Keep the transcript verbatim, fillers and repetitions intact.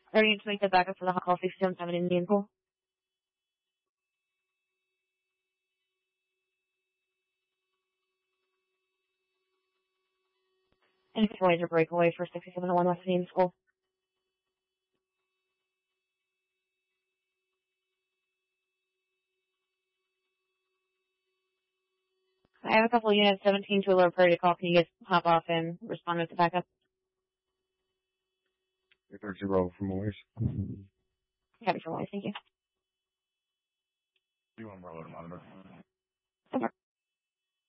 Or you need to make the backup for the hot call sixty-seven seven Indian Pool. And it's Voyager breakaway for sixty-seven oh one West Indian School. I have a couple of units, seventeen to a lower priority call. Can you guys hop off and respond with the backup? Victor Zero from Moise. Happy for Moise, thank you. You want more monitor? Okay.